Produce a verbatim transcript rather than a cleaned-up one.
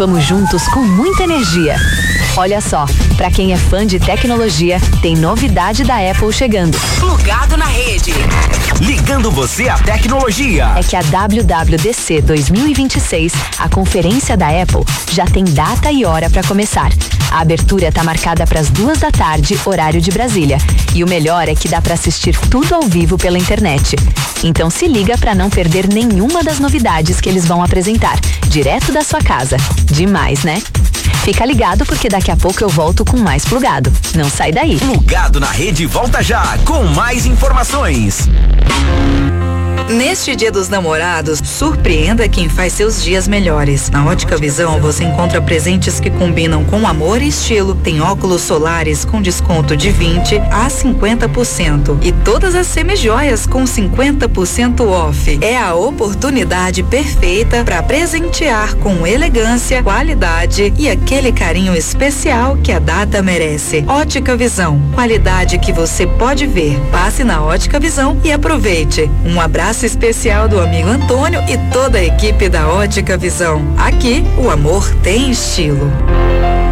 Vamos juntos com muita energia. Olha só, pra quem é fã de tecnologia, tem novidade da Apple chegando. Plugado na rede. Ligando você à tecnologia. É que a W W D C dois mil e vinte e seis, a conferência da Apple, já tem data e hora pra começar. A abertura tá marcada para as duas da tarde, horário de Brasília. E o melhor é que dá pra assistir tudo ao vivo pela internet. Então se liga pra não perder nenhuma das novidades que eles vão apresentar, direto da sua casa. Demais, né? Fica ligado porque daqui a pouco eu volto com mais Plugado. Não sai daí. Plugado na rede volta já com mais informações. Neste Dia dos Namorados, surpreenda quem faz seus dias melhores. Na Ótica Visão você encontra presentes que combinam com amor e estilo. Tem óculos solares com desconto de vinte a cinquenta por cento e todas as semijoias com cinquenta por cento off. É a oportunidade perfeita para presentear com elegância, qualidade e aquele carinho especial que a data merece. Ótica Visão, qualidade que você pode ver. Passe na Ótica Visão e aproveite. Um abraço especial do amigo Antônio e toda a equipe da Ótica Visão. Aqui, o amor tem estilo.